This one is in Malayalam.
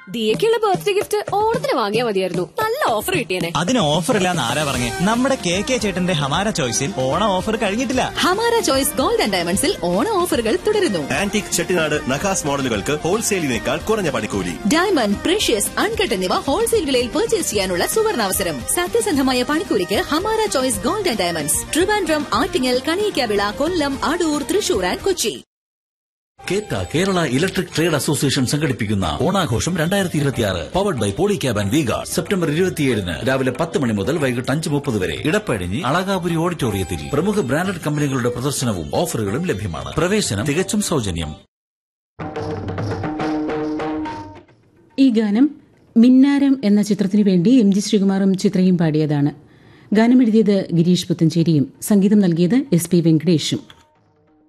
ദിയക്കുള്ള ബർത്ത്ഡേ ഗിഫ്റ്റ് ഓണത്തിന് വാങ്ങിയാൽ മതിയായിരുന്നു. നല്ല ഓഫർ കിട്ടിയേനെ. അതിന് ഓഫർ ഇല്ലാന്ന് ആരാ പറഞ്ഞേ? നമ്മുടെ കെ ചേട്ടന്റെ ഹമാര ചോയ്സിൽ ഓണ ഓഫർ കഴിഞ്ഞിട്ടില്ല. ഹമാര ചോയ്സ് ഗോൾഡ് ആൻഡ് ഡയമണ്ട്സിൽ ഓണ ഓഫറുകൾ തുടരുന്നു. ആന്റിക് ചെട്ടിനാട് നഖാസ് മോഡലുകൾക്ക് ഹോൾസെയിലിനേക്കാൾ കുറഞ്ഞ പണിക്കൂലി. ഡയമണ്ട്, പ്രഷ്യസ്, അൺകട്ട് എന്നിവ ഹോൾസെയിൽ വിലയിൽ പർച്ചേസ് ചെയ്യാനുള്ള സുവർണാവസരം. സത്യസന്ധമായ പണിക്കൂലിക്ക് Hamara choice gold and diamonds, Trivandrum, Attingal, Kaliyakkavilai, Kollam, Adoor, Thrissur and Kochi. Kerala electric trade association സംഘടിപ്പിക്കുന്ന ഓണാഘോഷം 2026 powered by Polycab and V-Guard September 27 രാവിലെ 10 മണി മുതൽ വൈകിട്ട് 5:30 വരെ ഇടപ്പഴിഞ്ഞി അളകാപുരി ഓഡിറ്റോറിയത്തിൽ പ്രമുഖ ബ്രാൻഡഡ് കമ്പനികളുടെ പ്രദർശനവും ഓഫറുകളും ലഭ്യമാണ്. പ്രവേശനം തികച്ചും സൗജന്യം. ഈ ഗാനം മിന്നാരം എന്ന ചിത്രത്തിനു വേണ്ടി എം ജി ശ്രീകുമാറും ചിത്രയും പാടിയതാണ്. ഗാനമെഴുതിയത് ഗിരീഷ് പുത്തഞ്ചേരിയും സംഗീതം നൽകിയത് SP വെങ്കടേഷും.